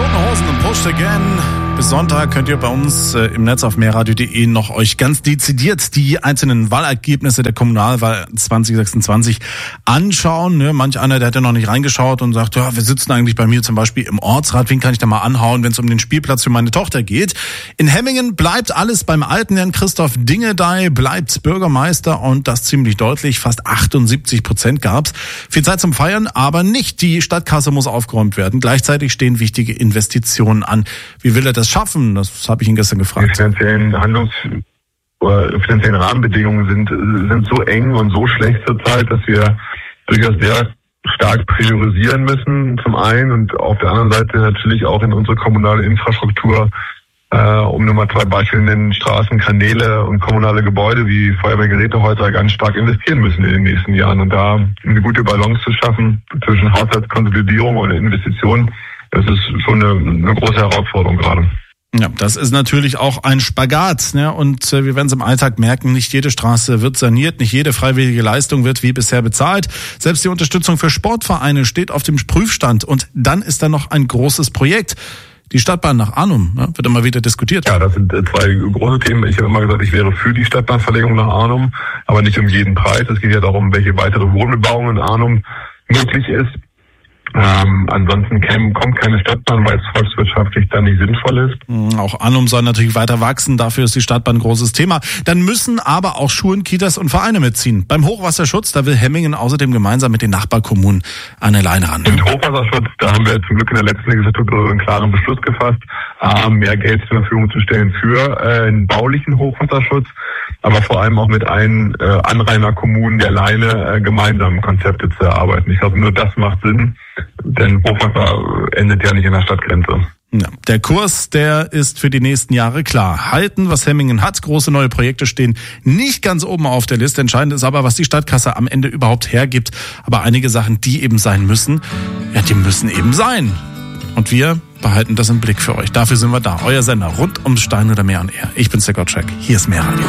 Toten Hosen und Pushed Again. Bis Sonntag könnt ihr bei uns im Netz auf mehrradio.de noch euch ganz dezidiert die einzelnen Wahlergebnisse der Kommunalwahl 2026 anschauen. Ne, manch einer, der hat ja noch nicht reingeschaut und sagt, ja, wir sitzen eigentlich bei mir zum Beispiel im Ortsrat, wen kann ich da mal anhauen, wenn es um den Spielplatz für meine Tochter geht. In Hemmingen bleibt alles beim Alten. Herrn Christoph Dingedey bleibt Bürgermeister und das ziemlich deutlich. Fast 78% gab's. Viel Zeit zum Feiern, aber nicht. Die Stadtkasse muss aufgeräumt werden. Gleichzeitig stehen wichtige Investitionen an. Wie will er das schaffen? Das habe ich ihn gestern gefragt. Die finanziellen finanziellen Rahmenbedingungen sind so eng und so schlecht zurzeit, dass wir durchaus sehr stark priorisieren müssen, zum einen, und auf der anderen Seite natürlich auch in unsere kommunale Infrastruktur, um nur mal 2 Beispiele nennen, Straßen, Kanäle und kommunale Gebäude wie Feuerwehrgerätehäuser ganz stark investieren müssen in den nächsten Jahren. Und da eine gute Balance zu schaffen zwischen Haushaltskonsolidierung und Investitionen, das ist schon eine große Herausforderung gerade. Ja, das ist natürlich auch ein Spagat, ne? Und wir werden es im Alltag merken, nicht jede Straße wird saniert, nicht jede freiwillige Leistung wird wie bisher bezahlt. Selbst die Unterstützung für Sportvereine steht auf dem Prüfstand. Und dann ist da noch ein großes Projekt. Die Stadtbahn nach Arnum, ne, wird immer wieder diskutiert. Ja, das sind 2 große Themen. Ich habe immer gesagt, ich wäre für die Stadtbahnverlegung nach Arnum, aber nicht um jeden Preis. Es geht ja darum, welche weitere Wohnbebauung in Arnum möglich ist. Ansonsten kommt keine Stadtbahn, weil es volkswirtschaftlich dann nicht sinnvoll ist. Auch Arnum soll natürlich weiter wachsen, dafür ist die Stadtbahn ein großes Thema. Dann müssen aber auch Schulen, Kitas und Vereine mitziehen. Beim Hochwasserschutz, da will Hemmingen außerdem gemeinsam mit den Nachbarkommunen an eine Leine ran. Im Hochwasserschutz, da haben wir zum Glück in der letzten Legislatur einen klaren Beschluss gefasst, mehr Geld zur Verfügung zu stellen für einen baulichen Hochwasserschutz, aber vor allem auch mit allen Anrainerkommunen der Leine gemeinsam Konzepte zu erarbeiten. Ich glaube, nur das macht Sinn. Denn Hochwasser endet ja nicht in der Stadtgrenze. Ja, der Kurs, der ist für die nächsten Jahre klar. Halten, was Hemmingen hat. Große neue Projekte stehen nicht ganz oben auf der Liste. Entscheidend ist aber, was die Stadtkasse am Ende überhaupt hergibt. Aber einige Sachen, die eben sein müssen, ja, die müssen eben sein. Und wir behalten das im Blick für euch. Dafür sind wir da. Euer Sender rund ums Stein oder Meer und Air. Ich bin's, der Gottschalk. Hier ist Mehrradio.